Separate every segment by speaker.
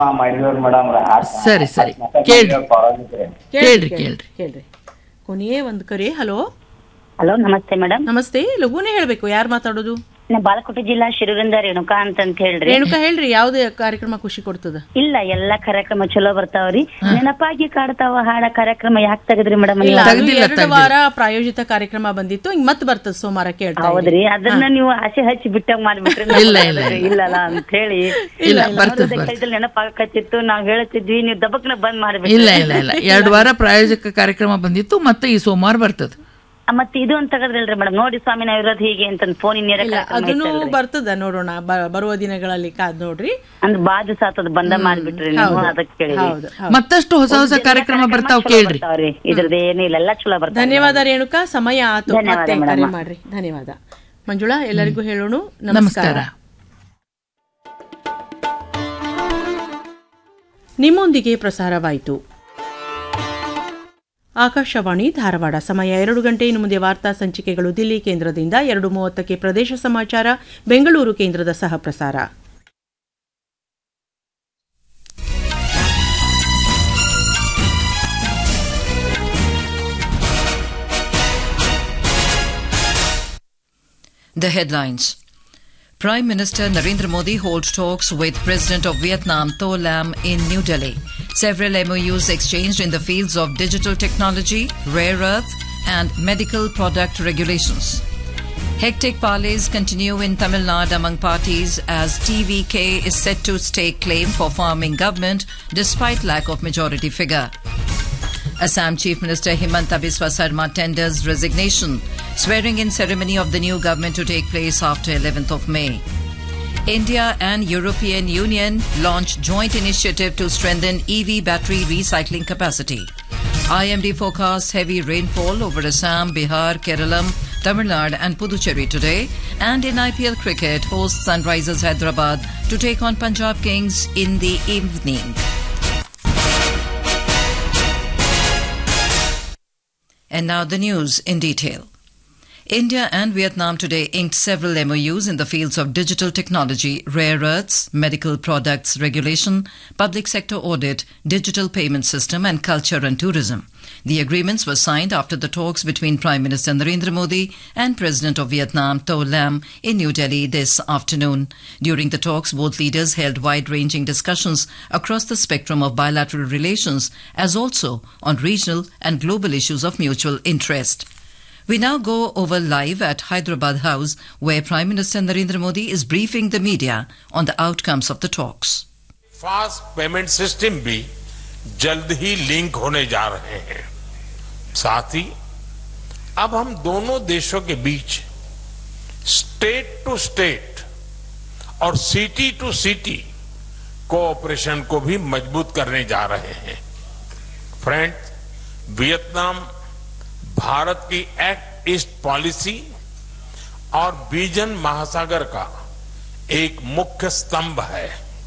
Speaker 1: ಮಾಡಿದ್ರು ಮೇಡಮ್.
Speaker 2: ಸರಿ ಸರಿ ಕೇಳ್ರಿ ಕೇಳ್ರಿ ಕೇಳ್ರಿ
Speaker 3: ಹೇಳ್ರಿ ಕೊನೆಯೇ ಒಂದು ಕರೆ. ಹಲೋ
Speaker 4: ಹಲೋ, ನಮಸ್ತೆ ಮೇಡಮ್.
Speaker 3: ನಮಸ್ತೆ. ಲಘುನೇ ಹೇಳ್ಬೇಕು, ಯಾರು ಮಾತಾಡೋದು?
Speaker 4: ಬಾಲಕೋಟೆ ಜಿಲ್ಲಾ ಶಿರೂರಿಂದ ರೇಣುಕಾ ಅಂತ ಹೇಳ್ರಿ.
Speaker 3: ರೇಣುಕಾ ಹೇಳ್ರಿ, ಯಾವ್ದೇ ಕಾರ್ಯಕ್ರಮ ಖುಷಿ ಕೊಡ್ತದ?
Speaker 4: ಇಲ್ಲ, ಎಲ್ಲಾ ಕಾರ್ಯಕ್ರಮ ಚಲೋ ಬರ್ತಾವ್ರಿ. ನೆನಪಾಗಿ ಕಾಡ್ತಾವ ಹಾಡ ಕಾರ್ಯಕ್ರಮ ಯಾಕೆ ತೆಗದ್ರಿ ಮೇಡಮ್?
Speaker 3: ಇಲ್ಲ, ಅದು 2 ವಾರ ಪ್ರಾಯೋಜಿತ ಕಾರ್ಯಕ್ರಮ ಬಂದಿತ್ತು, ಹಿಂಗ್ ಮತ್ತೆ ಬರ್ತದ ಸೋಮವಾರ ಕೇಳ್ತಾ.
Speaker 4: ಹೌದ್ರಿ, ಅದನ್ನ ನೀವು ಆಸೆ ಹಚ್ಚಿ ಬಿಟ್ಟಂಗ್ ಮಾಡ್ಬಿಟ್ರಿ. ಇಲ್ಲಲ್ಲ ಅಂತ ಹೇಳಿ ನೆನಪಾಗತ್ತಿತ್ತು, ನಾವ್ ಹೇಳ್ತಿದ್ವಿ, ನೀವು ದಬಕ್ನ ಬಂದ್ ಮಾಡ್ಬಿಟ್ರಿ.
Speaker 2: ಇಲ್ಲ ಇಲ್ಲ ಇಲ್ಲ, 2 ವಾರ ಪ್ರಾಯೋಜಕ ಕಾರ್ಯಕ್ರಮ ಬಂದಿತ್ತು, ಮತ್ತೆ ಈ ಸೋಮವಾರ ಬರ್ತದ.
Speaker 4: ಮತ್ತೆ ಇದು ಅಂತ ತಗದ್ರಲ್ರಿ ಮೇಡಮ್, ನೋಡಿ ಸ್ವಾಮಿ ನಾವ್ ಇರೋದು ಹೀಗೆ ಅಂತ ಫೋನ್
Speaker 3: ಅದನ್ನು ಬರ್ತದ, ನೋಡೋಣ ಬರುವ ದಿನಗಳಲ್ಲಿ ಕಾದ್ ನೋಡ್ರಿ.
Speaker 4: ಅಂದ್ರೆ ಬಾಜು ಸಾತದ ಬಂದ ಮಾಡ್ಬಿಟ್ರಿ ನೀವು, ಅದಕ್ಕೆ ಕೇಳಿ.
Speaker 2: ಮತ್ತಷ್ಟು ಹೊಸ ಹೊಸ ಕಾರ್ಯಕ್ರಮ ಬರ್ತಾವ್ ಕೇಳ್ರಿ.
Speaker 4: ಇದ್ರದ್ದು ಏನಿಲ್ಲ, ಎಲ್ಲ ಚಲೋ ಬರ್ತಾವ.
Speaker 3: ಧನ್ಯವಾದ ರೇಣುಕಾ, ಸಮಯ ಆತು, ಮತ್ತೆ ಕರೆ ಮಾಡ್ರಿ. ಧನ್ಯವಾದ ಮಂಜುಳಾ, ಎಲ್ಲರಿಗೂ ಹೇಳೋಣ ನಮಸ್ಕಾರ. ನಿಮ್ಮೊಂದಿಗೆ ಪ್ರಸಾರವಾಯಿತು ಆಕಾಶವಾಣಿ ಧಾರವಾಡ. ಸಮಯ 2 ಗಂಟೆ. ಇನ್ನು ಮುಂದೆ ವಾರ್ತಾ ಸಂಚಿಕೆಗಳು ದಿಲ್ಲಿ ಕೇಂದ್ರದಿಂದ. 2:30ಕ್ಕೆ ಪ್ರದೇಶ ಸಮಾಚಾರ, ಬೆಂಗಳೂರು ಕೇಂದ್ರದ ಸಹ ಪ್ರಸಾರ.
Speaker 5: The headlines. Prime Minister Narendra Modi holds talks with President of Vietnam Tho Lam in New Delhi. Several MOUs exchanged in the fields of digital technology, rare earth and medical product regulations. Hectic parleys continue in Tamil Nadu among parties as TVK is set to stake claim for forming government despite lack of majority figure. Assam Chief Minister Himanta Biswa Sarma tenders resignation. Swearing-in ceremony of the new government to take place after 11th of May. India and European Union launch joint initiative to strengthen EV battery recycling capacity. IMD forecasts heavy rainfall over Assam, Bihar, Kerala, Tamil Nadu and Puducherry today. And in IPL cricket, hosts Sunrisers Hyderabad to take on Punjab Kings in the evening. And now the news in detail. India and Vietnam today inked several MOUs in the fields of digital technology, rare earths, medical products regulation, public sector audit, digital payment system and culture and tourism. The agreements were signed after the talks between Prime Minister Narendra Modi and President of Vietnam Tho Lam in New Delhi this afternoon. During the talks, both leaders held wide-ranging discussions across the spectrum of bilateral relations as also on regional and global issues of mutual interest. We now go over live at Hyderabad House, where Prime Minister Narendra Modi is briefing the media on the outcomes of the talks.
Speaker 6: Fast payment system भी जल्द ही link होने जा रहे हैं। साथ ही अब हम दोनों देशों के बीच स्टेट टू स्टेट और सिटी टू सिटी कोऑपरेशन को भी मजबूत करने जा रहे हैं। फ्रेंड्स, वियतनाम भारत की एक्ट ईस्ट पॉलिसी और विजन महासागर का एक मुख्य स्तंभ है।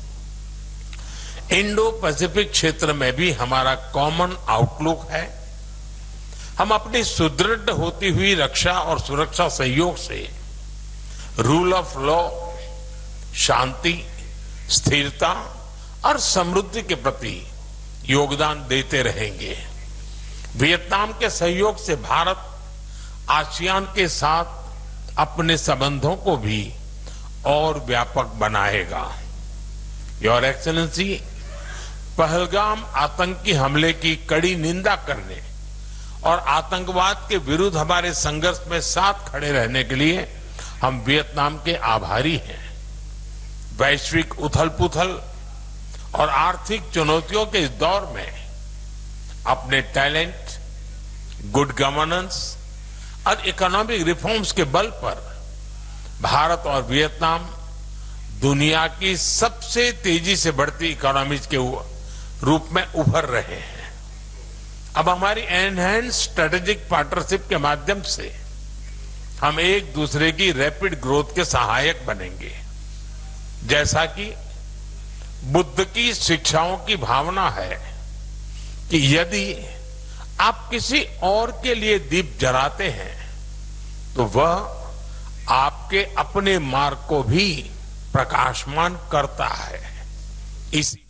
Speaker 6: इंडो पैसिफिक क्षेत्र में भी हमारा कॉमन आउटलुक है। हम अपनी सुदृढ़ होती हुई रक्षा और सुरक्षा सहयोग से रूल ऑफ लॉ, शांति, स्थिरता और समृद्धि के प्रति योगदान देते रहेंगे। वियतनाम के सहयोग से भारत आसियान के साथ अपने संबंधों को भी और व्यापक बनाएगा। योर एक्सेलेंसी, पहलगाम आतंकी हमले की कड़ी निंदा करने और आतंकवाद के विरुद्ध हमारे संघर्ष में साथ खड़े रहने के लिए हम वियतनाम के आभारी हैं। वैश्विक उथल-पुथल और आर्थिक चुनौतियों के इस दौर में अपने टैलेंट, गुड गवर्नेंस और इकोनॉमिक रिफॉर्म्स के बल पर भारत और वियतनाम दुनिया की सबसे तेजी से बढ़ती इकोनॉमीज के रूप में उभर रहे हैं। अब हमारी एनहांस स्ट्रेटेजिक पार्टनरशिप के माध्यम से हम एक दूसरे की रैपिड ग्रोथ के सहायक बनेंगे। जैसा कि बुद्ध की शिक्षाओं की भावना है कि यदि आप किसी और के लिए दीप जलाते हैं तो वह आपके अपने मार्ग को भी प्रकाशमान करता है। इस